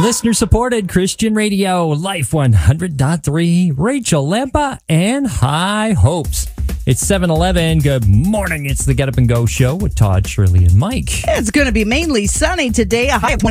Listener supported Christian Radio, Life 100.3, Rachel Lampa, and High Hopes. It's 7:11. Good morning. It's the Get Up and Go show with Todd, Shirley, and Mike. It's going to be mainly sunny today. A high of